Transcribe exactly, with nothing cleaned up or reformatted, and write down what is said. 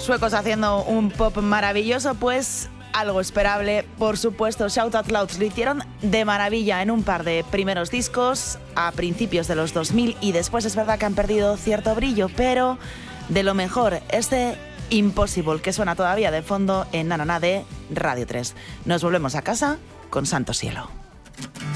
suecos haciendo un pop maravilloso, pues algo esperable, por supuesto. Shout Out Loud lo hicieron de maravilla en un par de primeros discos a principios de los dos mil y después es verdad que han perdido cierto brillo, pero de lo mejor, este Impossible que suena todavía de fondo en Nanana de Radio tres. Nos volvemos a casa con Santo Cielo.